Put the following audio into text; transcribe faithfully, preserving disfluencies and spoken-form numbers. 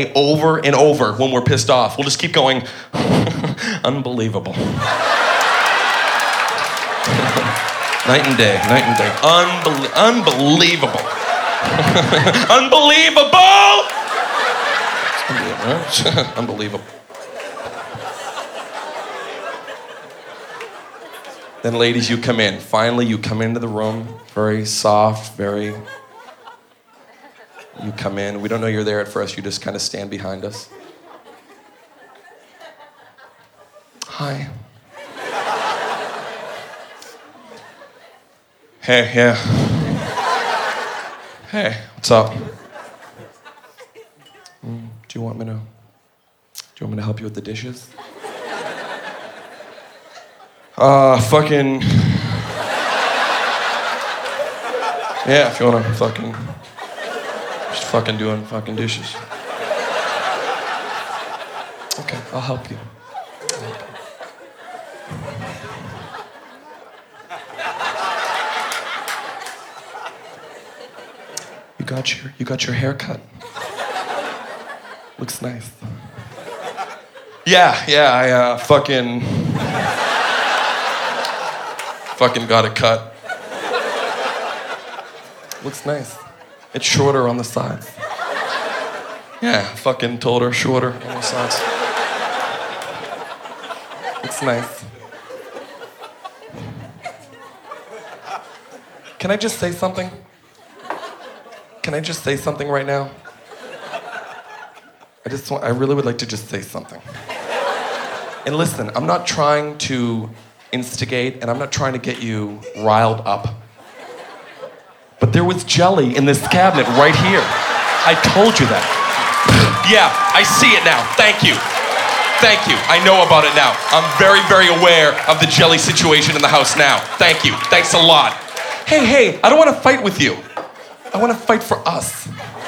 say over and over when we're pissed off. We'll just keep going, unbelievable. Night and day, night and day. Unbel- unbelievable. Unbelievable! Unbelievable. Then ladies, you come in. Finally, you come into the room, very soft, very... You come in. We don't know you're there at first. You just kind of stand behind us. Hi. Hey, yeah. Hey, what's up? Mm, do you want me to? Do you want me to help you with the dishes? Uh, fucking. Yeah, if you wanna fucking. Just fucking doing fucking dishes. Okay, I'll help you. I'll help you. You got your, you got your hair cut. Looks nice. Yeah, yeah, I uh, fucking, fucking got it cut. Looks nice. It's shorter on the sides. Yeah, fucking told her shorter on the sides. Looks nice. Can I just say something? Can I just say something right now? I just want, I really would like to just say something. And listen, I'm not trying to instigate and I'm not trying to get you riled up. But there was jelly in this cabinet right here. I told you that. Yeah, I see it now. Thank you. Thank you. I know about it now. I'm very, very aware of the jelly situation in the house now. Thank you. Thanks a lot. Hey, hey, I don't want to fight with you. I want to fight for us.